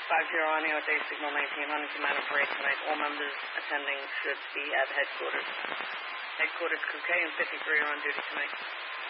50 on air, day signal 1900 to man parade tonight. All members attending should be at headquarters. Headquarters crew K and 53 are on duty tonight.